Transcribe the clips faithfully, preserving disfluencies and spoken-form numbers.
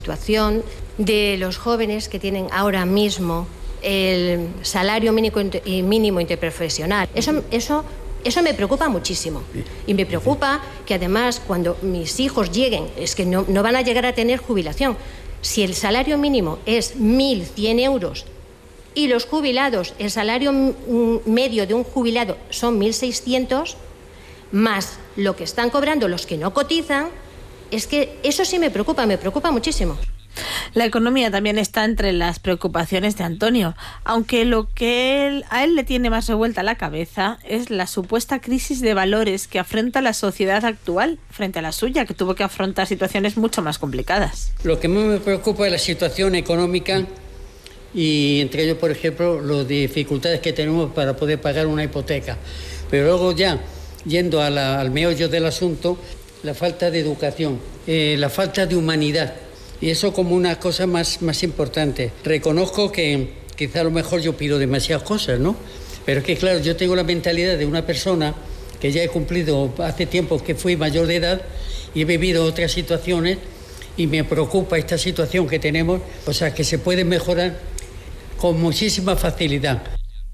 Situación de los jóvenes que tienen ahora mismo el salario mínimo, mínimo interprofesional. Eso, eso, eso me preocupa muchísimo. Y me preocupa que además cuando mis hijos lleguen, es que no, no van a llegar a tener jubilación. Si el salario mínimo es mil cien euros y los jubilados, el salario medio de un jubilado son mil seiscientos, más lo que están cobrando los que no cotizan, es que eso sí me preocupa, me preocupa muchísimo. La economía también está entre las preocupaciones de Antonio, aunque lo que él, a él le tiene más revuelta la cabeza es la supuesta crisis de valores que afronta la sociedad actual frente a la suya, que tuvo que afrontar situaciones mucho más complicadas. Lo que más me preocupa es la situación económica y entre ellos, por ejemplo, las dificultades que tenemos para poder pagar una hipoteca. Pero luego ya, yendo a la, al meollo del asunto, la falta de educación, eh, la falta de humanidad, y eso como una cosa más, más importante. Reconozco que quizá a lo mejor yo pido demasiadas cosas, ¿no? Pero es que claro, yo tengo la mentalidad de una persona que ya he cumplido hace tiempo que fui mayor de edad y he vivido otras situaciones y me preocupa esta situación que tenemos, o sea, que se puede mejorar con muchísima facilidad.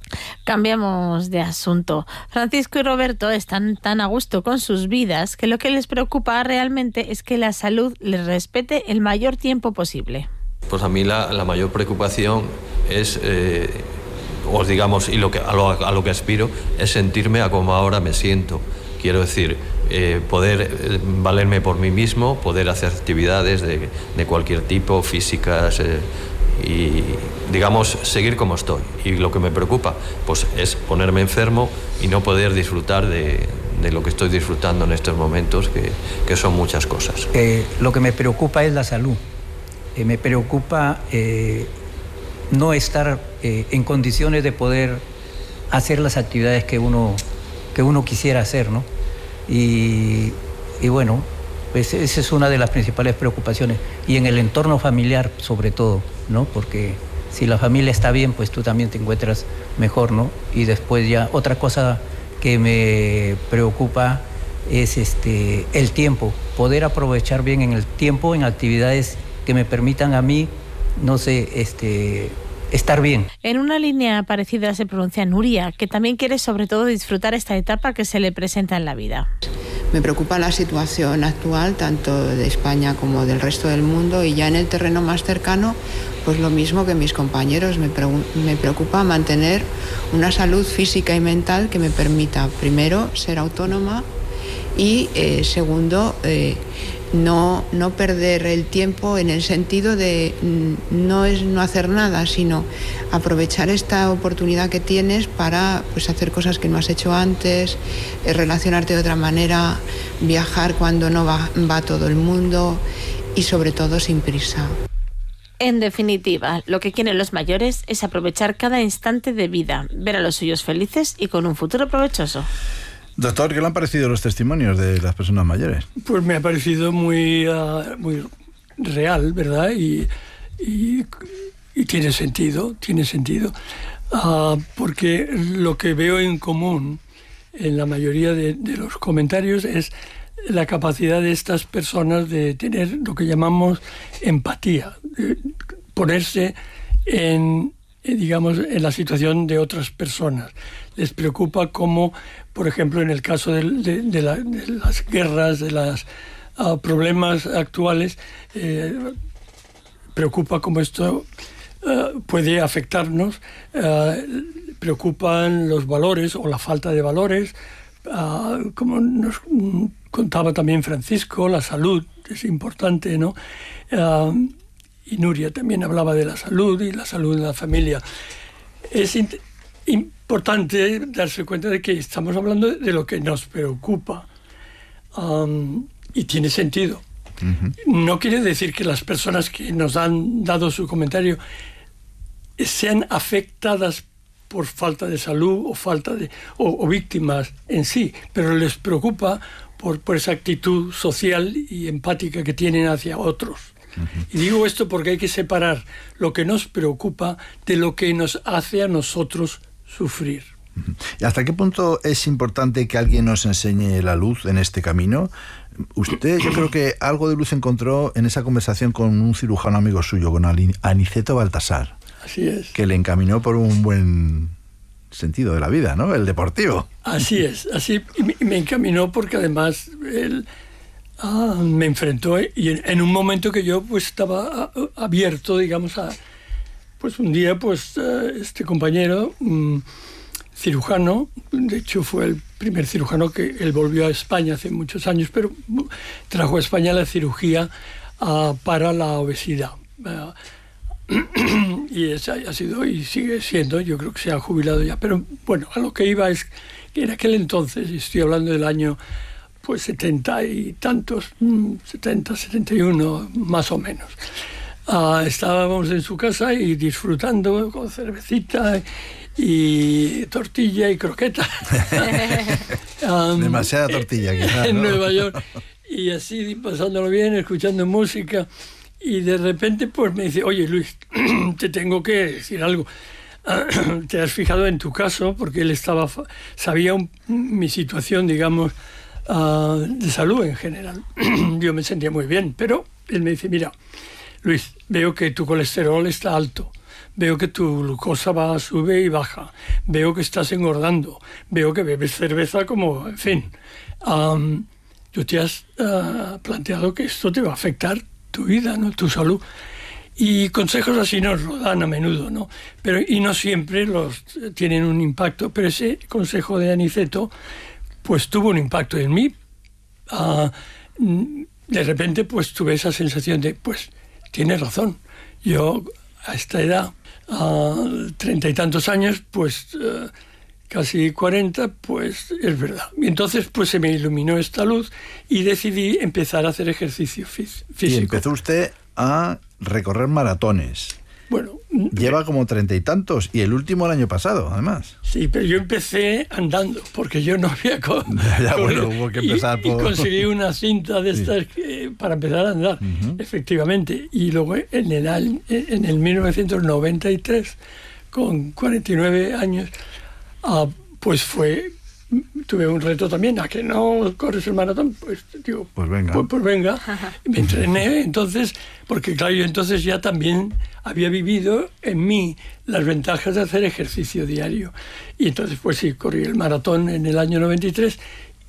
Cambiamos de asunto. Francisco y Roberto están tan a gusto con sus vidas que lo que les preocupa realmente es que la salud les respete el mayor tiempo posible. Pues a mí la, la mayor preocupación es, eh, os digamos, y lo que, a, lo, a lo que aspiro, es sentirme a como ahora me siento. Quiero decir, eh, poder eh, valerme por mí mismo, poder hacer actividades de, de cualquier tipo, físicas, eh, y digamos seguir como estoy. Y lo que me preocupa pues es ponerme enfermo y no poder disfrutar de, de lo que estoy disfrutando en estos momentos, que, que son muchas cosas. Eh, lo que me preocupa es la salud. Eh, me preocupa eh, no estar eh, en condiciones de poder hacer las actividades que uno, que uno quisiera hacer, ¿no? Y, y bueno, pues esa es una de las principales preocupaciones. Y en el entorno familiar, sobre todo, ¿no? Porque si la familia está bien, pues tú también te encuentras mejor, ¿no? Y después ya, otra cosa que me preocupa es este, el tiempo. Poder aprovechar bien en el tiempo en actividades que me permitan a mí, no sé, este... estar bien. En una línea parecida se pronuncia Nuria, que también quiere sobre todo disfrutar esta etapa que se le presenta en la vida. Me preocupa la situación actual, tanto de España como del resto del mundo, y ya en el terreno más cercano, pues lo mismo que mis compañeros. Me, pre- me preocupa mantener una salud física y mental que me permita, primero, ser autónoma y, eh, segundo, eh, No, no perder el tiempo en el sentido de no es no hacer nada, sino aprovechar esta oportunidad que tienes para pues, hacer cosas que no has hecho antes, eh, relacionarte de otra manera, viajar cuando no va, va todo el mundo y sobre todo sin prisa. En definitiva, lo que quieren los mayores es aprovechar cada instante de vida, ver a los suyos felices y con un futuro provechoso. Doctor, ¿qué le han parecido los testimonios de las personas mayores? Pues me ha parecido muy, uh, muy real, ¿verdad? Y, y, y tiene sentido, tiene sentido. Uh, porque lo que veo en común en la mayoría de, de los comentarios es la capacidad de estas personas de tener lo que llamamos empatía, de ponerse en, digamos, en la situación de otras personas. Les preocupa cómo, por ejemplo, en el caso de, de, de, la, de las guerras, de los uh, problemas actuales, eh, preocupa cómo esto uh, puede afectarnos, uh, preocupan los valores o la falta de valores, uh, como nos contaba también Francisco, la salud es importante, ¿no? Uh, y Nuria también hablaba de la salud y la salud de la familia. Es importante Importante darse cuenta de que estamos hablando de lo que nos preocupa um, y tiene sentido. Uh-huh. No quiere decir que las personas que nos han dado su comentario sean afectadas por falta de salud o falta de o, o víctimas en sí, pero les preocupa por, por esa actitud social y empática que tienen hacia otros. Uh-huh. Y digo esto porque hay que separar lo que nos preocupa de lo que nos hace a nosotros sufrir. ¿Y hasta qué punto es importante que alguien nos enseñe la luz en este camino? Usted, yo creo que algo de luz encontró en esa conversación con un cirujano amigo suyo, con Aniceto Baltasar. Así es. Que le encaminó por un buen sentido de la vida, ¿no? El deportivo. Así es, así y me encaminó porque además él ah, me enfrentó y en, en un momento que yo pues estaba abierto, digamos, a pues un día pues este compañero um, cirujano, de hecho fue el primer cirujano que él volvió a España hace muchos años, pero trajo a España la cirugía uh, para la obesidad. Uh, y esa ha sido y sigue siendo, yo creo que se ha jubilado ya, pero bueno, a lo que iba es que en aquel entonces, estoy hablando del año pues setenta y tantos, setenta, setenta y uno más o menos, uh, estábamos en su casa y disfrutando con cervecita y tortilla y croqueta. um, Demasiada tortilla quizás, en ¿no? Nueva York, y así pasándolo bien, escuchando música. Y de repente pues me dice, oye Luis, te tengo que decir algo. Te has fijado en tu caso, porque él estaba sabía un, mi situación, digamos, uh, de salud en general. Yo me sentía muy bien, pero él me dice, mira, Luis, veo que tu colesterol está alto, veo que tu glucosa va, sube y baja, veo que estás engordando, veo que bebes cerveza como, en fin. Um, tú te has uh, planteado que esto te va a afectar tu vida, ¿no? Tu salud. Y consejos así nos lo dan a menudo, ¿no? Pero, y no siempre los tienen un impacto, pero ese consejo de Aniceto pues tuvo un impacto en mí. Uh, de repente pues tuve esa sensación de, pues, tienes razón. Yo a esta edad, a treinta y tantos años, pues uh, casi cuarenta, pues es verdad. Y entonces pues se me iluminó esta luz y decidí empezar a hacer ejercicio físico. Y empezó usted a recorrer maratones. Bueno, lleva como treinta y tantos, y el último el año pasado, además. Sí, pero yo empecé andando, porque yo no había co ya, bueno, hubo que empezar y, por... y conseguí una cinta de estas sí. que, para empezar a andar, uh-huh. efectivamente. Y luego en el, en el mil novecientos noventa y tres, con cuarenta y nueve años, uh, pues fue... tuve un reto también, a que no corres el maratón, pues digo, pues venga, pues, pues venga. Me entrené entonces, porque claro, yo entonces ya también había vivido en mí las ventajas de hacer ejercicio diario. Y entonces pues sí, corrí el maratón en el año noventa y tres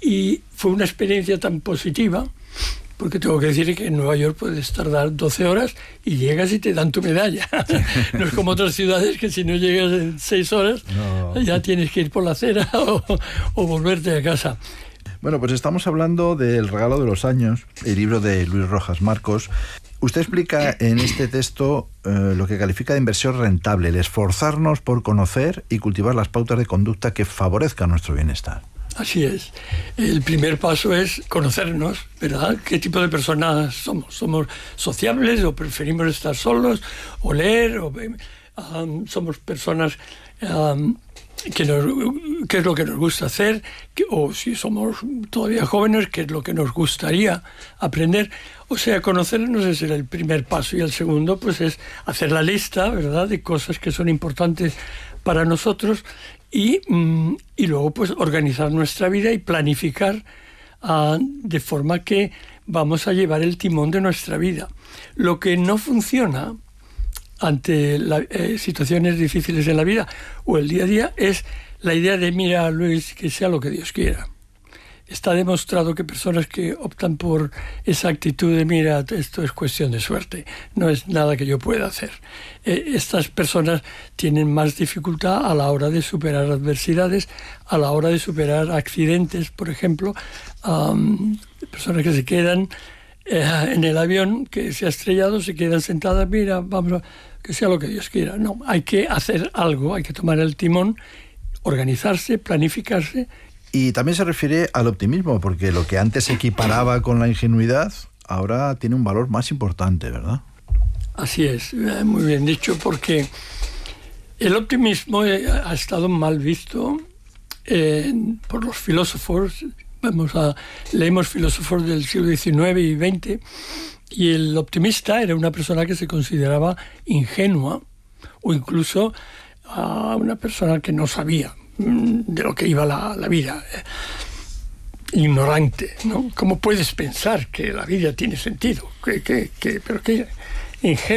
y fue una experiencia tan positiva, porque tengo que decir que en Nueva York puedes tardar doce horas y llegas y te dan tu medalla. No es como otras ciudades que si no llegas en seis horas no. ya tienes que ir por la acera o, o volverte a casa. Bueno, pues estamos hablando del regalo de los años, el libro de Luis Rojas Marcos. Usted explica en este texto eh, lo que califica de inversión rentable, el esforzarnos por conocer y cultivar las pautas de conducta que favorezcan nuestro bienestar. Así es. El primer paso es conocernos, ¿verdad? ¿Qué tipo de personas somos? ¿Somos sociables o preferimos estar solos o leer? O, um, ¿Somos personas um, que nos, qué es lo que nos gusta hacer? ¿Qué, o si somos todavía jóvenes, qué es lo que nos gustaría aprender? O sea, conocernos es el primer paso, y el segundo pues es hacer la lista, ¿verdad?, de cosas que son importantes para nosotros. Y, y luego pues organizar nuestra vida y planificar uh, de forma que vamos a llevar el timón de nuestra vida. Lo que no funciona ante la, eh, situaciones difíciles en la vida o el día a día es la idea de, mira, Luis, que sea lo que Dios quiera. Está demostrado que personas que optan por esa actitud de, mira, esto es cuestión de suerte, no es nada que yo pueda hacer. Eh, estas personas tienen más dificultad a la hora de superar adversidades, a la hora de superar accidentes, por ejemplo, um, personas que se quedan eh, en el avión, que se ha estrellado, se quedan sentadas, mira, vamos a, que sea lo que Dios quiera. No, hay que hacer algo, hay que tomar el timón, organizarse, planificarse. Y también se refiere al optimismo, porque lo que antes se equiparaba con la ingenuidad, ahora tiene un valor más importante, ¿verdad? Así es, muy bien dicho, porque el optimismo ha estado mal visto eh, por los filósofos. Vamos a, leemos filósofos del siglo diecinueve y veinte, y el optimista era una persona que se consideraba ingenua, o incluso uh, una persona que no sabía de lo que iba la, la vida. ignorante, ¿no? ¿Cómo puedes pensar que la vida tiene sentido? Que, que, que, pero qué ingenuo.